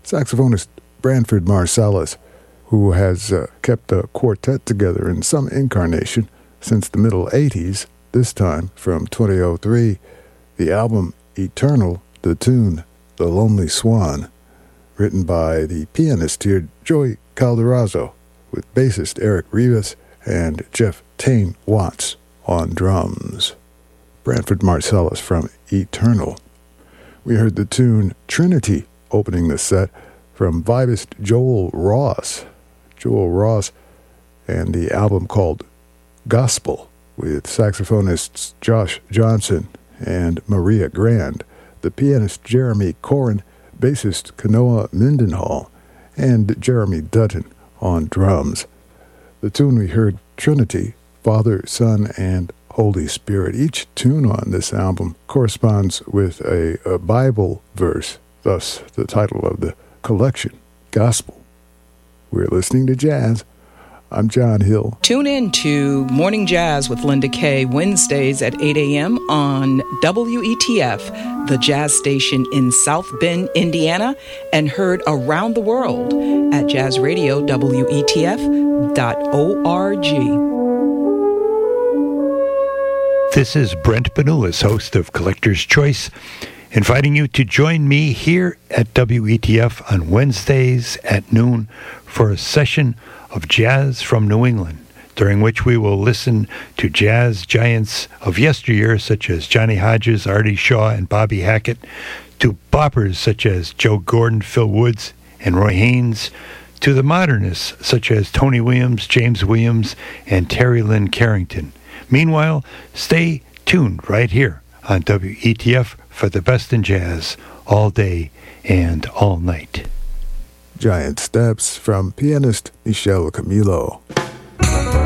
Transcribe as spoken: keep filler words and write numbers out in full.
saxophonist Branford Marsalis, who has uh, kept the quartet together in some incarnation since the middle eighties, this time from twenty oh three, the album Eternal, the tune The Lonely Swan, written by the pianist here Joey Calderazzo, with bassist Eric Rivas and Jeff Tane Watts on drums. Branford Marsalis from Eternal. We heard the tune Trinity opening the set from vibist Joel Ross. Joel Ross and the album called Gospel with saxophonists Josh Johnson and Maria Grand, the pianist Jeremy Corin, bassist Kanoa Mindenhall, and Jeremy Dutton on drums. The tune we heard, Trinity, Father, Son, and Holy Spirit. Each tune on this album corresponds with a, a Bible verse, thus the title of the collection, Gospel. We're listening to jazz. I'm John Hill. Tune in to Morning Jazz with Linda Kay, Wednesdays at eight a.m. on W E T F, the jazz station in South Bend, Indiana, and heard around the world at jazz radio W E T F dot org. This is Brent Benulis, host of Collector's Choice, inviting you to join me here at W E T F on Wednesdays at noon for a session of jazz from New England, during which we will listen to jazz giants of yesteryear such as Johnny Hodges, Artie Shaw, and Bobby Hackett, to boppers such as Joe Gordon, Phil Woods, and Roy Haynes, to the modernists such as Tony Williams, James Williams, and Terry Lynn Carrington. Meanwhile, stay tuned right here on W E T F for the best in jazz all day and all night. Giant Steps from pianist Michel Camilo.